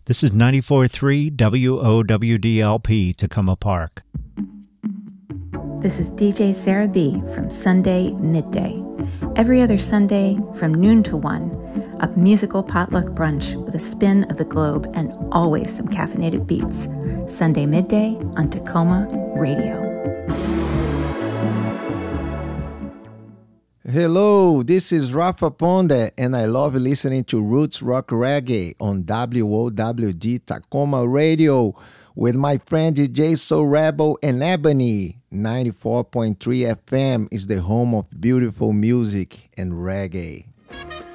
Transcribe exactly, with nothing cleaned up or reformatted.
This is ninety-four point three W O W D L P Tacoma Park. This is D J Sarah B. from Sunday Midday. Every other Sunday from noon to one, a musical potluck brunch with a spin of the globe and always some caffeinated beats. Sunday Midday on Tacoma Radio. Hello, this is Rafa Ponde, and I love listening to Roots Rock Reggae on W O W D Tacoma Radio with my friend D J Soul Rebel and Ebony. ninety-four point three F M is the home of beautiful music and reggae.